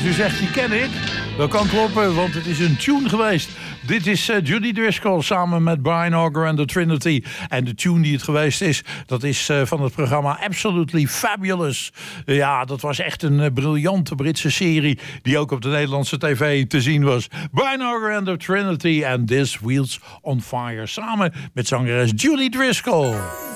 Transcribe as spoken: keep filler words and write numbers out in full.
als u zegt, die ken ik, dat kan kloppen, want het is een tune geweest. Dit is uh, Judy Driscoll samen met Brian Auger en The Trinity. En de tune die het geweest is, dat is uh, van het programma Absolutely Fabulous. Uh, ja, dat was echt een uh, briljante Britse serie die ook op de Nederlandse tv te zien was. Brian Auger en The Trinity en This Wheels on Fire samen met zangeres Judy Driscoll.